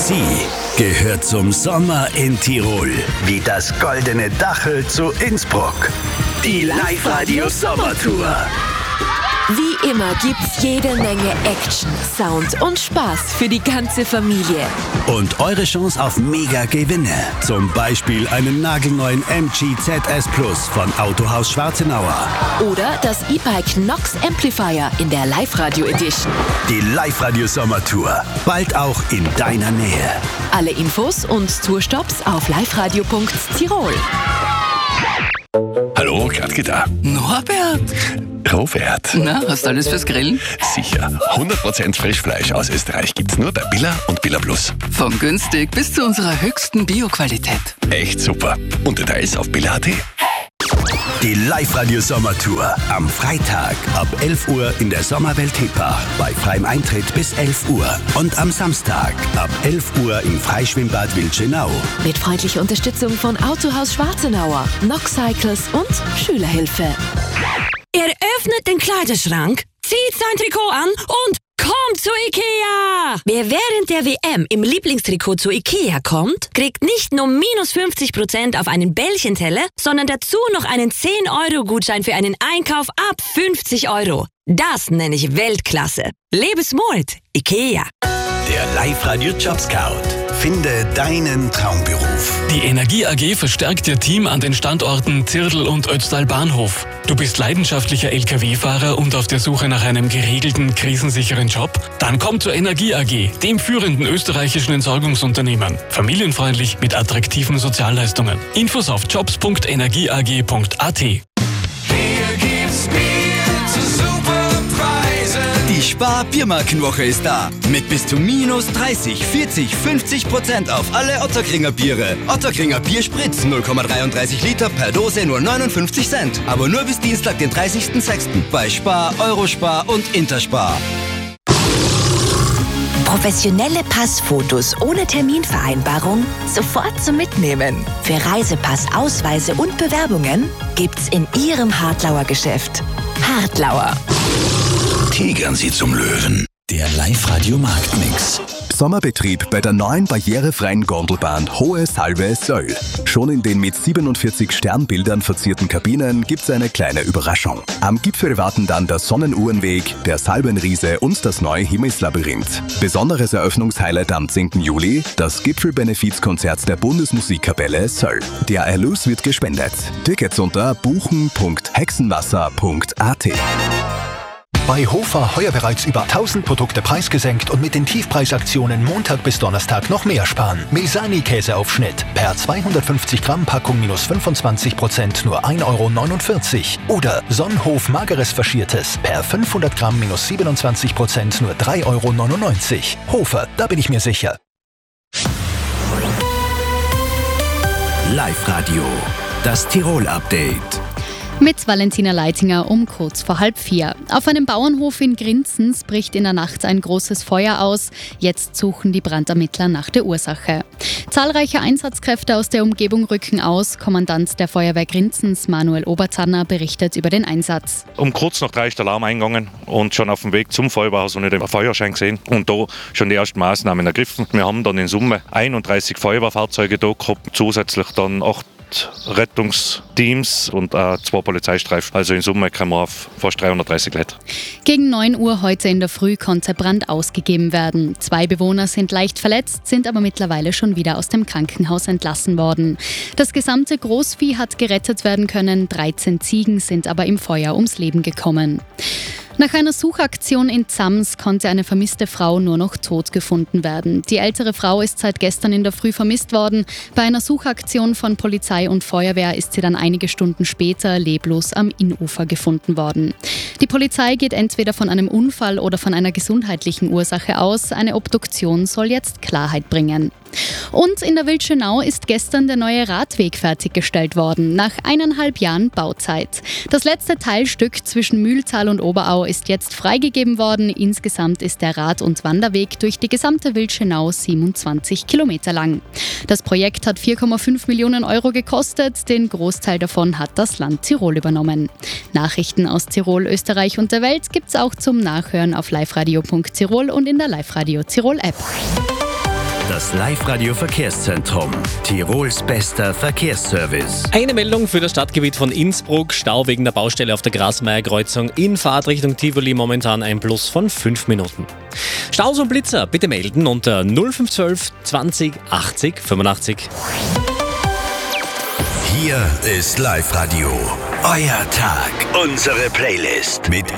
Sie gehört zum Sommer in Tirol, wie das goldene Dachel zu Innsbruck. Die Live-Radio Sommertour. Wie immer gibt's jede Menge Action, Sound und Spaß für die ganze Familie. Und eure Chance auf Mega-Gewinne. Zum Beispiel einen nagelneuen MG ZS Plus von Autohaus Schwarzenauer. Oder das E-Bike Nox Amplifier in der Live-Radio Edition. Die Live-Radio Sommertour. Bald auch in deiner Nähe. Alle Infos und Tourstops auf liveradio.tirol. Hallo, Gradke da. Norbert! Robert. Na, hast du alles fürs Grillen? Sicher. 100% Frischfleisch aus Österreich gibt's nur bei Billa und Billa Plus. Von günstig bis zu unserer höchsten Bio-Qualität. Echt super. Und Details auf billa.at. Die Live-Radio Sommertour. Am Freitag ab 11 Uhr in der Sommerwelt Hepach bei freiem Eintritt bis 11 Uhr. Und am Samstag ab 11 Uhr im Freischwimmbad Wildschenau. Mit freundlicher Unterstützung von Autohaus Schwarzenauer, Nox Cycles und Schülerhilfe. Er öffnet den Kleiderschrank, zieht sein Trikot an und kommt zu Ikea! Wer während der WM im Lieblingstrikot zu Ikea kommt, kriegt nicht nur minus 50% auf einen Bällchenteller, sondern dazu noch einen 10-Euro-Gutschein für einen Einkauf ab 50 Euro. Das nenne ich Weltklasse. Lebe smart, Ikea. Der Live-Radio Job Scout. Finde deinen Traumberuf. Die Energie AG verstärkt ihr Team an den Standorten Zirdl und Ötztal Bahnhof. Du bist leidenschaftlicher LKW-Fahrer und auf der Suche nach einem geregelten, krisensicheren Job? Dann komm zur Energie AG, dem führenden österreichischen Entsorgungsunternehmen. Familienfreundlich mit attraktiven Sozialleistungen. Infos auf jobs.energieag.at. Die Spar-Biermarkenwoche ist da. Mit bis zu minus 30, 40, 50% auf alle Ottakringer Biere. Ottakringer Bierspritz 0,33 Liter per Dose nur 59 Cent. Aber nur bis Dienstag, den 30.06. bei Spar, Eurospar und Interspar. Professionelle Passfotos ohne Terminvereinbarung sofort zum Mitnehmen. Für Reisepass, Ausweise und Bewerbungen gibt's in Ihrem Hartlauer Geschäft. Hartlauer. Tigern Sie zum Löwen. Der Live-Radio Marktmix. Sommerbetrieb bei der neuen barrierefreien Gondelbahn Hohe Salve Söll. Schon in den mit 47 Sternbildern verzierten Kabinen gibt's eine kleine Überraschung. Am Gipfel warten dann der Sonnenuhrenweg, der Salbenriese und das neue Himmelslabyrinth. Besonderes Eröffnungshighlight am 10. Juli, das Gipfelbenefizkonzert der Bundesmusikkapelle Söll. Der Erlös wird gespendet. Tickets unter buchen.hexenwasser.at. Bei Hofer heuer bereits über 1000 Produkte preisgesenkt und mit den Tiefpreisaktionen Montag bis Donnerstag noch mehr sparen. Mesani-Käseaufschnitt per 250 Gramm Packung minus 25% nur 1,49 € oder Sonnenhof Mageres Faschiertes per 500 Gramm minus 27% nur 3,99 €. Hofer, da bin ich mir sicher. Live-Radio, das Tirol-Update. Mit Valentina Leitinger um kurz vor 3:30. Auf einem Bauernhof in Grinzens bricht in der Nacht ein großes Feuer aus. Jetzt suchen die Brandermittler nach der Ursache. Zahlreiche Einsatzkräfte aus der Umgebung rücken aus. Kommandant der Feuerwehr Grinzens, Manuel Oberzanner, berichtet über den Einsatz. Um kurz nach 3 ist der Alarm eingegangen und schon auf dem Weg zum Feuerwehrhaus habe ich den Feuerschein gesehen und da schon die ersten Maßnahmen ergriffen. Wir haben dann in Summe 31 Feuerwehrfahrzeuge da gehabt, zusätzlich dann 8 Rettungsteams und 2 Polizeistreifen. Also in Summe kommen wir auf fast 330 Leute. Gegen 9 Uhr heute in der Früh konnte Brand ausgegeben werden. 2 Bewohner sind leicht verletzt, sind aber mittlerweile schon wieder aus dem Krankenhaus entlassen worden. Das gesamte Großvieh hat gerettet werden können, 13 Ziegen sind aber im Feuer ums Leben gekommen. Nach einer Suchaktion in Zams konnte eine vermisste Frau nur noch tot gefunden werden. Die ältere Frau ist seit gestern in der Früh vermisst worden. Bei einer Suchaktion von Polizei und Feuerwehr ist sie dann einige Stunden später leblos am Innufer gefunden worden. Die Polizei geht entweder von einem Unfall oder von einer gesundheitlichen Ursache aus. Eine Obduktion soll jetzt Klarheit bringen. Und in der Wildschenau ist gestern der neue Radweg fertiggestellt worden, nach 1,5 Jahren Bauzeit. Das letzte Teilstück zwischen Mühltal und Oberau ist jetzt freigegeben worden. Insgesamt ist der Rad- und Wanderweg durch die gesamte Wildschenau 27 Kilometer lang. Das Projekt hat 4,5 Millionen Euro gekostet. Den Großteil davon hat das Land Tirol übernommen. Nachrichten aus Tirol, Österreich und der Welt gibt's auch zum Nachhören auf liveradio.tirol und in der Live-Radio Tirol App. Das Das Live-Radio Verkehrszentrum. Tirols bester Verkehrsservice. Eine Meldung für das Stadtgebiet von Innsbruck. Stau wegen der Baustelle auf der Grasmeier-Kreuzung in Fahrtrichtung Tivoli. Momentan ein Plus von 5 Minuten. Staus und Blitzer bitte melden unter 0512 20 80 85. Hier ist Live-Radio. Euer Tag. Unsere Playlist mit